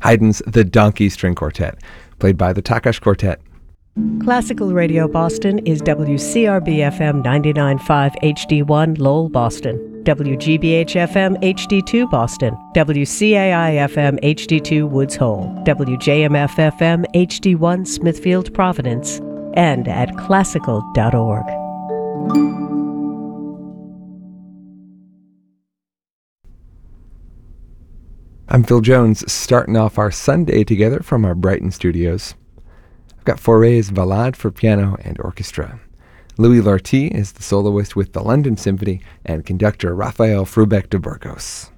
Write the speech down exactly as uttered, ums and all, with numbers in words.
Haydn's The Donkey String Quartet, played by the Takash Quartet. Classical Radio Boston is W C R B F M ninety-nine point five H D one Lowell, Boston, W G B H F M H D two Boston, W C A I F M H D two Woods Hole, W J M F F M H D one Smithfield, Providence, and at classical dot org. I'm Phil Jones, starting off our Sunday together from our Brighton studios. I've got Fauré's Ballade for piano and orchestra. Louis Lortie is the soloist with the London Symphony, and conductor Raphael Frubeck de Burgos.